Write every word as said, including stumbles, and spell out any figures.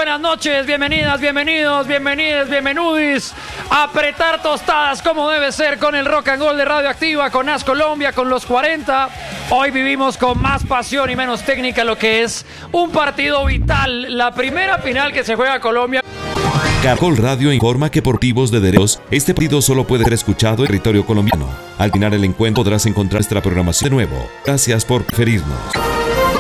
buenas noches, bienvenidas, bienvenidos, bienvenidas, bienvenudis. Apretar tostadas como debe ser con el Rock and Roll de Radioactiva, con As Colombia, con los cuarenta. Hoy vivimos con más pasión y menos técnica lo que es un partido vital, la primera final que se juega Colombia. Caracol Radio informa que por motivos de derechos, este partido solo puede ser escuchado en territorio colombiano. Al final el encuentro podrás encontrar nuestra programación de nuevo. Gracias por preferirnos.